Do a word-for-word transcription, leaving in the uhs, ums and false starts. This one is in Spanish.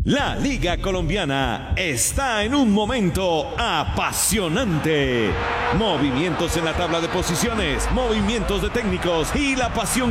La Liga Colombiana está en un momento apasionante. Movimientos en la tabla de posiciones, movimientos de técnicos y la pasión